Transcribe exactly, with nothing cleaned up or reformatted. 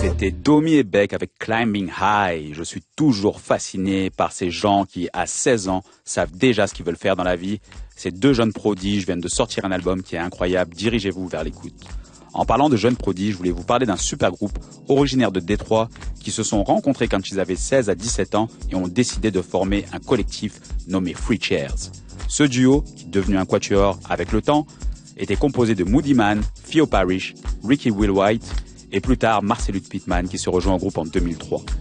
C'était Domi et Beck avec Climbing High. Je suis toujours fasciné par ces gens qui, à seize ans, savent déjà ce qu'ils veulent faire dans la vie. Ces deux jeunes prodiges viennent de sortir un album qui est incroyable. Dirigez-vous vers l'écoute. En parlant de jeunes prodiges, je voulais vous parler d'un super groupe originaire de Détroit qui se sont rencontrés quand ils avaient seize à dix-sept ans et ont décidé de former un collectif nommé Free Chairs. Ce duo, qui est devenu un quatuor avec le temps, était composé de Moody Man, Theo Parrish, Ricky Will White et plus tard Marcellus Pittman qui se rejoint au groupe en deux mille trois.